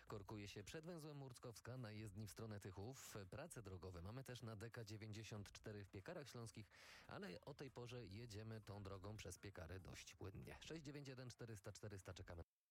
Korkuje się przed węzłem Murckowska na jezdni w stronę Tychów. Prace drogowe mamy też na DK94 w Piekarach Śląskich, ale o tej porze jedziemy tą drogą przez Piekary dość płynnie. 691 400 400 czekamy.